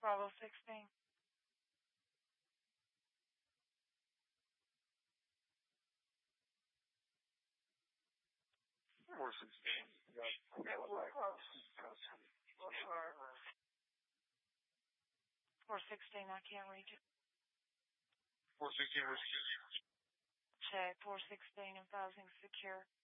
Bravo 16. Four 16. Okay, we're close. 416, I can't reach it. 416, Check 416 and housing secure.